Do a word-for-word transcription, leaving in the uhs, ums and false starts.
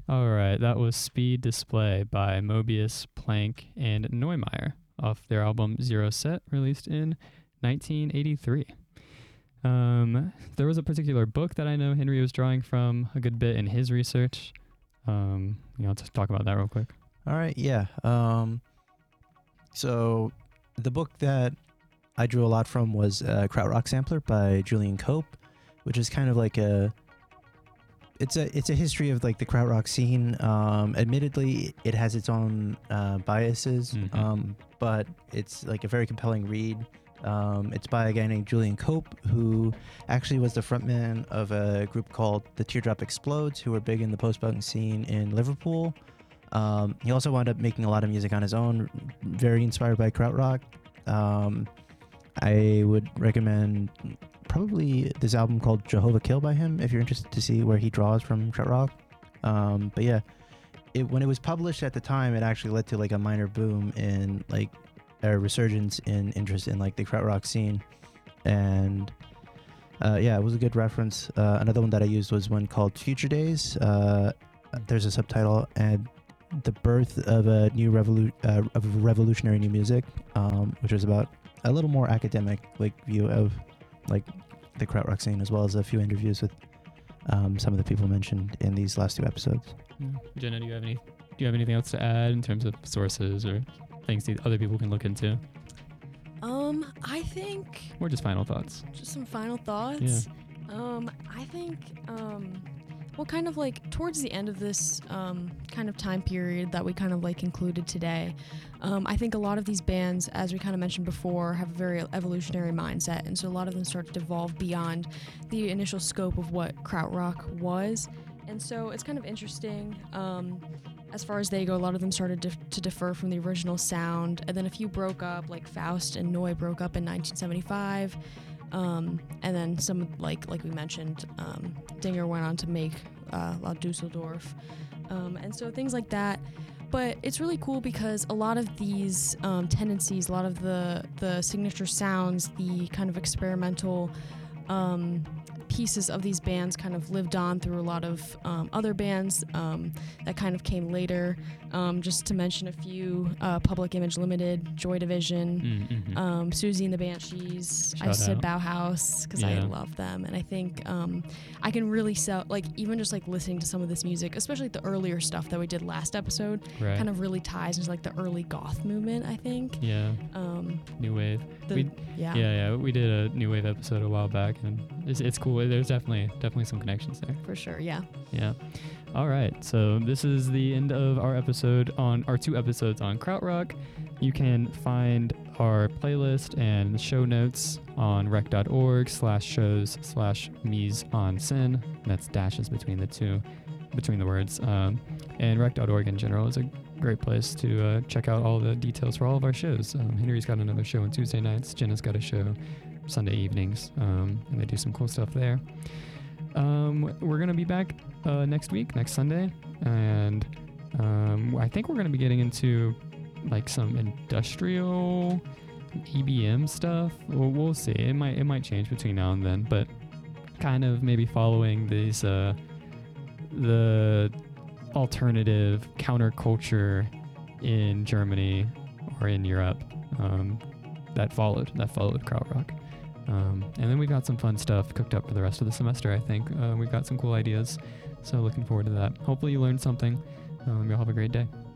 All right, that was Speed Display by Mobius, Plank, and Neumeier off their album Zero Set, released in nineteen eighty-three. Um, there was a particular book that I know Henry was drawing from a good bit in his research. Um, you know, let's talk about that real quick. All right, yeah. Um, so the book that I drew a lot from was uh, Krautrock Sampler by Julian Cope, which is kind of like a it's a it's a history of like the krautrock scene. Um, admittedly, it has its own uh, biases, Mhm. um, but it's like a very compelling read. Um, it's by a guy named Julian Cope, who actually was the frontman of a group called The Teardrop Explodes, who were big in the post-punk scene in Liverpool. Um, he also wound up making a lot of music on his own, very inspired by krautrock. Um, I would recommend probably this album called Jehovah Kill by him if you're interested to see where he draws from krautrock. Um, but yeah, it, when it was published at the time, it actually led to like a minor boom in like a resurgence in interest in like the krautrock scene, and uh, yeah, it was a good reference. Uh, another one that I used was one called Future Days. Uh, there's a subtitle, and the birth of a new revolu- uh, of revolutionary new music, um, which was about a little more academic like view of like the krautrock scene, as well as a few interviews with um, some of the people mentioned in these last two episodes. Yeah. Jenna, do you have any? Do you have anything else to add in terms of sources or things that other people can look into, Um, I think or just final thoughts? just some final thoughts. Yeah. Um, I think, um, well, kind of like towards the end of this um, kind of time period that we kind of like included today, um, I think a lot of these bands, as we kind of mentioned before, have a very evolutionary mindset, and so a lot of them start to devolve beyond the initial scope of what krautrock was, and so it's kind of interesting. Um, As far as they go, a lot of them started dif- to differ from the original sound, and then a few broke up, like Faust and Neu broke up in nineteen seventy-five, um, and then some, like like we mentioned, um, Dinger went on to make uh, La Dusseldorf, um, and so things like that. But it's really cool because a lot of these um, tendencies, a lot of the, the signature sounds, the kind of experimental um, pieces of these bands kind of lived on through a lot of um, other bands um, that kind of came later. Um, just to mention a few, uh, Public Image Limited, Joy Division, Mm-hmm. um, Susie and the Banshees. I Shout said out. Bauhaus because I Yeah. love them, and I think um, I can really sell, like even just like listening to some of this music, especially the earlier stuff that we did last episode, Right. kind of really ties into like the early goth movement, I think. Yeah. Um, New wave. the, We- yeah. Yeah, yeah. We did a new wave episode a while back, and it's, it's cool. There's definitely definitely some connections there. For sure, yeah. Yeah. All right. So this is the end of our episode on our two episodes on krautrock. You can find our playlist and show notes on rec.org slash shows slash mise en scène. That's dashes between the two, between the words. Um, and rec dot org in general is a great place to uh, check out all the details for all of our shows. Um, Henry's got another show on Tuesday nights. Jenna's got a show Sunday evenings, um, and they do some cool stuff there. Um, we're going to be back uh, next week, next Sunday, and um, I think we're going to be getting into like some industrial E B M stuff. We'll, we'll see. It might it might change between now and then, but kind of maybe following these uh, the alternative counterculture in Germany or in Europe um, that followed that followed krautrock. Um, and then we've got some fun stuff cooked up for the rest of the semester, I think. Uh, we've got some cool ideas, so looking forward to that. Hopefully you learned something. Um, you'll have a great day.